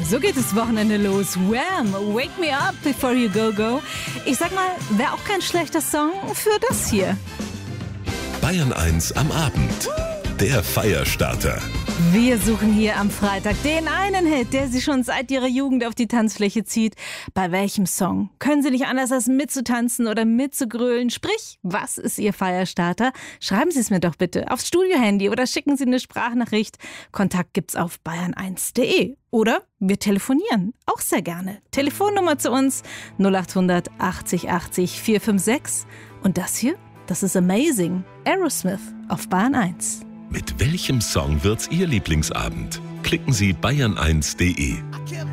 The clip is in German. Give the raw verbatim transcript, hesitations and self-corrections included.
so geht das Wochenende los. Wham! Wake me up before you go go. Ich sag mal, wäre auch kein schlechter Song für das hier. Bayern eins am Abend. Der Feierstarter. Wir suchen hier am Freitag den einen Hit, der Sie schon seit Ihrer Jugend auf die Tanzfläche zieht. Bei welchem Song können Sie nicht anders als mitzutanzen oder mitzugrölen? Sprich, was ist Ihr Feierstarter? Schreiben Sie es mir doch bitte aufs Studiohandy oder schicken Sie eine Sprachnachricht. Kontakt gibt's auf bayern eins punkt de. Oder wir telefonieren, auch sehr gerne. Telefonnummer zu uns null acht hundert achtzig achtzig vier fünf sechs. Und das hier, das ist Amazing. Aerosmith auf Bayern eins. Mit welchem Song wird's Ihr Lieblingsabend? Klicken Sie bayern eins punkt de.